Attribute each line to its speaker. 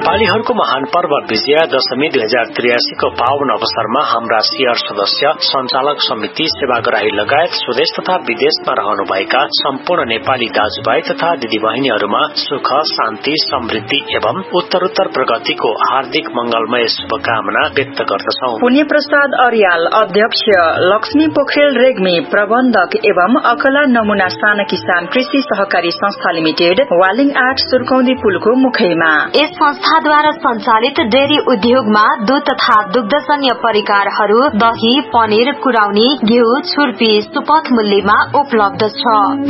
Speaker 1: नेपालीहरूको महान पर्व विजया दशमी 2083 को पावन अवसरमा हाम्रा सिआर सदस्य, संचालक समिति, सेवाग्राही लगायत स्वदेश तथा विदेशमा रहनुभएका सम्पूर्ण नेपाली दाजुभाइ तथा दिदीबहिनीहरूमा सुख, शान्ति, समृद्धि एवं उत्तरोत्तर प्रगतिको हार्दिक मंगलमय शुभकामना व्यक्त गर्दछौ।
Speaker 2: पुण्य प्रसाद अर्याल, अध्यक्ष, लक्ष्मी पोखरेल रेग्मी, प्रबन्धक एवं अकला नमूना साना किसान कृषि सहकारी संस्था लिमिटेड, वालिङ 8 सुर्खौदी पुलको मुखैमा।
Speaker 3: यस संस्थाद्वारा सञ्चालित डेरी उद्योगमा दूध तथा दुग्धजन्य परिकारहरू, दही, पनिर, कुराउनी, घिउ, छुर्पी सुपथ मूल्यमा उपलब्ध छ।